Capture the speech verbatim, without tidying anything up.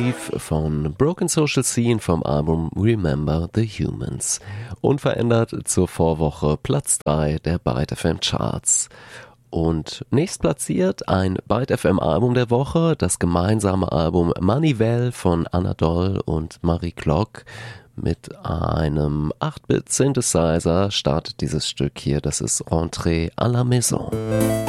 Chief von Broken Social Scene vom Album Remember the Humans. Unverändert zur Vorwoche Platz drei der Byte F M Charts. Und nächstplatziert ein Byte F M Album der Woche, das gemeinsame Album Manivelle von Anadol und Marie Klock. Mit einem acht Bit Synthesizer startet dieses Stück hier, das ist Entrée à la Maison.